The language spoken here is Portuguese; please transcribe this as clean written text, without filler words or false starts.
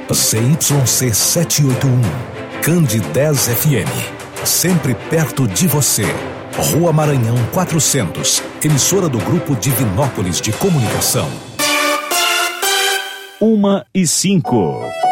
ZYC 781, Candidez FM, sempre perto de você. Rua Maranhão 400, emissora do Grupo Divinópolis de Comunicação. 1h05.